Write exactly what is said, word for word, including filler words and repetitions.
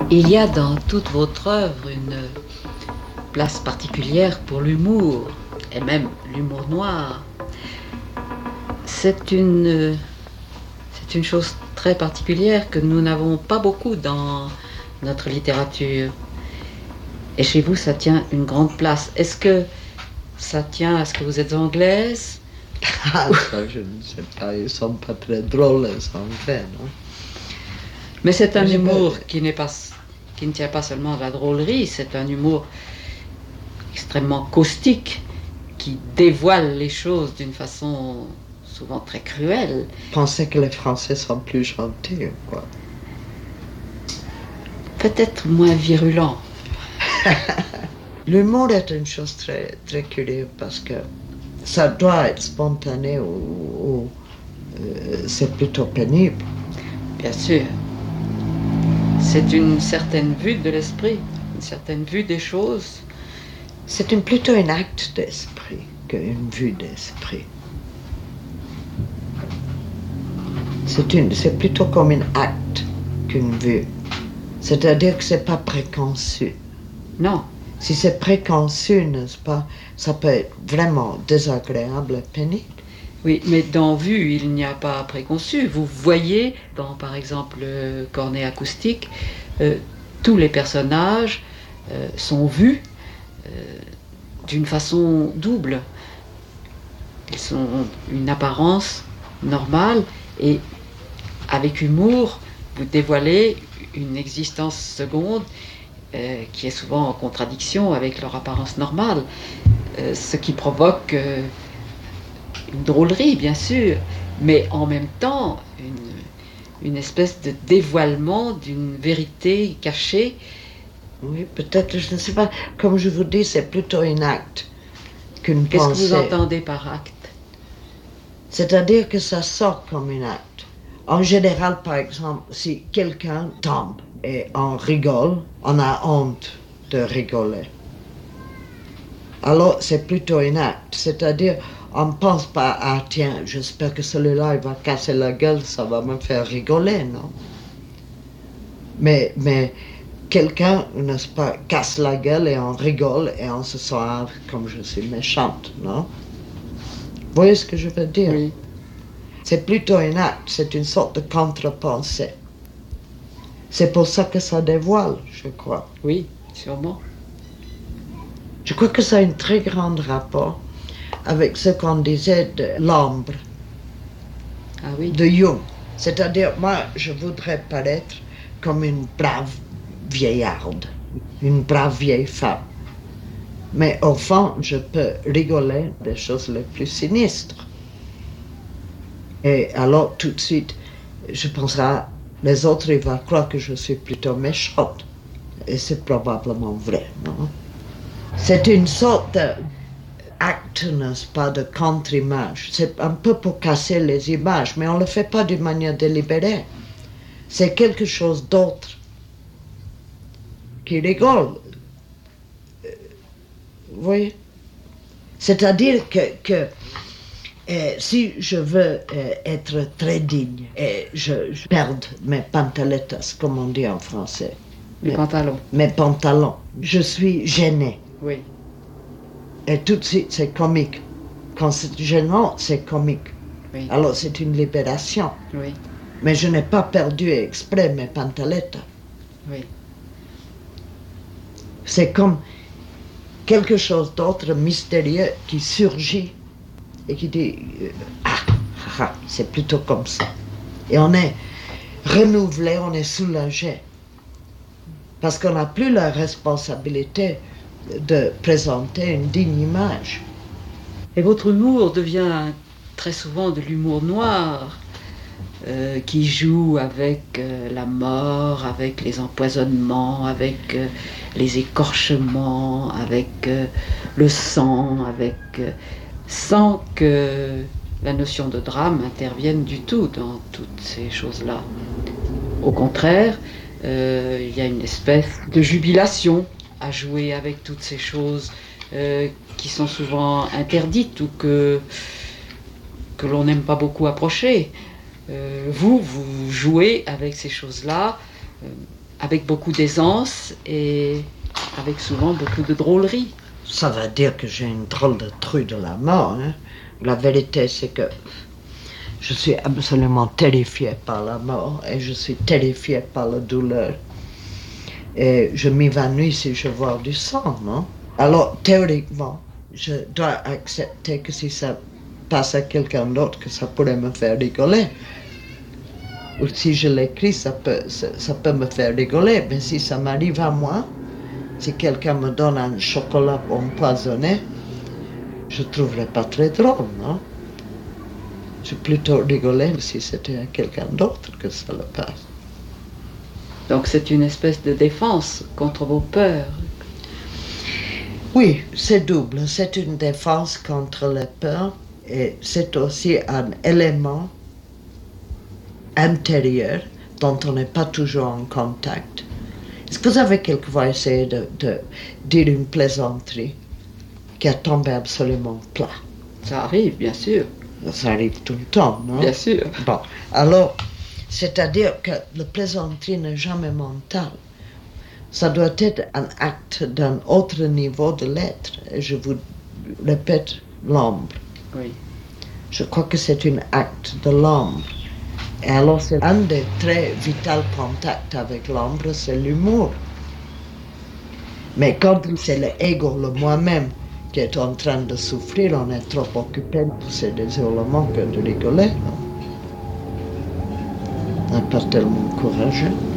Il y a dans toute votre œuvre une place particulière pour l'humour, et même l'humour noir. C'est une, c'est une chose très particulière que nous n'avons pas beaucoup dans notre littérature. Et chez vous, ça tient une grande place. Est-ce que ça tient à ce que vous êtes anglaise? Ah, ça, je ne sais pas. Ils ne sont pas très drôles, les Anglais, non? Mais c'est un Mais humour pas... qui n'est pas, qui ne tient pas seulement à la drôlerie, c'est un humour extrêmement caustique, qui dévoile les choses d'une façon souvent très cruelle. Pensez que les Français sont plus gentils, quoi. Peut-être moins virulents. L'humour est une chose très, très curieuse parce que ça doit être spontané ou, ou euh, c'est plutôt pénible. Bien sûr. C'est une certaine vue de l'esprit, une certaine vue des choses. C'est une, plutôt un acte d'esprit qu'une vue d'esprit. C'est, une, c'est plutôt comme un acte qu'une vue. C'est-à-dire que c'est pas préconçu. Non. Si c'est préconçu, n'est-ce pas, ça peut être vraiment désagréable et pénible. Oui, mais dans Vue, il n'y a pas préconçu. Vous voyez, dans par exemple le cornet acoustique, euh, tous les personnages euh, sont vus euh, d'une façon double. Ils ont une apparence normale et avec humour, vous dévoilez une existence seconde euh, qui est souvent en contradiction avec leur apparence normale, euh, ce qui provoque euh, une drôlerie, bien sûr, mais en même temps une, une espèce de dévoilement d'une vérité cachée. Oui, peut-être, je ne sais pas. Comme je vous dis, c'est plutôt un acte qu'une Qu'est-ce pensée. que vous entendez par acte? C'est-à-dire que ça sort comme un acte. En général, par exemple, si quelqu'un tombe et on rigole, on a honte de rigoler. Alors, c'est plutôt un acte. C'est-à-dire, on ne pense pas, ah tiens, j'espère que celui-là, il va casser la gueule, ça va me faire rigoler, non? Mais, mais quelqu'un, n'est-ce pas, casse la gueule et on rigole et on se sent ah, comme je suis méchante, non? Vous voyez ce que je veux dire? Oui. C'est plutôt un acte, c'est une sorte de contre-pensée. C'est pour ça que ça dévoile, je crois. Oui, sûrement. Je crois que ça a un très grand rapport avec ce qu'on disait de l'ombre, Ah oui. de Jung. C'est-à-dire, moi, je voudrais paraître comme une brave vieillarde, une brave vieille femme. Mais au fond, je peux rigoler des choses les plus sinistres. Et alors, tout de suite, je penserai, les autres, ils vont croire que je suis plutôt méchante. Et c'est probablement vrai, non? C'est une sorte d'acte, n'est-ce pas, de contre-image. C'est un peu pour casser les images, mais on ne le fait pas d'une manière délibérée. C'est quelque chose d'autre qui rigole. Vous voyez? C'est-à-dire que... que Et si je veux euh, être très digne, et je, je perds mes pantaletas, comme on dit en français. Les mes, pantalons. Mes pantalons. Je suis gênée. Oui. Et tout de suite, c'est comique. Quand c'est gênant, c'est comique. Oui. Alors, c'est une libération. Oui. Mais je n'ai pas perdu exprès mes pantaletas. Oui. C'est comme quelque chose d'autre mystérieux qui surgit. Et qui dit, euh, ah, ah, ah, c'est plutôt comme ça. Et on est renouvelé, on est soulagé. Parce qu'on n'a plus la responsabilité de présenter une digne image. Et votre humour devient très souvent de l'humour noir, euh, qui joue avec euh, la mort, avec les empoisonnements, avec euh, les écorchements, avec euh, le sang, avec... Euh, sans que la notion de drame intervienne du tout dans toutes ces choses-là. Au contraire, euh, il y a une espèce de jubilation à jouer avec toutes ces choses euh, qui sont souvent interdites ou que, que l'on n'aime pas beaucoup approcher. Euh, vous, vous jouez avec ces choses-là euh, avec beaucoup d'aisance et avec souvent beaucoup de drôlerie. Ça veut dire que j'ai une drôle de truc de la mort. Hein. La vérité, c'est que je suis absolument terrifiée par la mort et je suis terrifiée par la douleur. Et je m'évanouis si je vois du sang, non? Alors, théoriquement, je dois accepter que si ça passe à quelqu'un d'autre, que ça pourrait me faire rigoler. Ou si je l'écris, ça peut, ça, ça peut me faire rigoler. Mais si ça m'arrive à moi, si quelqu'un me donne un chocolat empoisonné, je ne trouverais pas très drôle, non? Je plutôt rigoler si c'était à quelqu'un d'autre que ça le passe. Donc c'est une espèce de défense contre vos peurs. Oui, c'est double. C'est une défense contre les peurs et c'est aussi un élément intérieur dont on n'est pas toujours en contact. Est-ce que vous avez quelquefois essayé de, de dire une plaisanterie qui a tombé absolument plat? Ça arrive, bien sûr. Ça arrive tout le temps, non? Bien sûr. Bon, alors, c'est-à-dire que la plaisanterie n'est jamais mentale. Ça doit être un acte d'un autre niveau de l'être. Et je vous répète, l'ombre. Oui. Je crois que c'est un acte de l'ombre. Et alors, c'est un des très vitaux contacts avec l'ombre, c'est l'humour. Mais quand c'est l'ego, le moi-même, qui est en train de souffrir, on est trop occupé de pousser des hurlements que de rigoler. On n'est pas tellement courageux.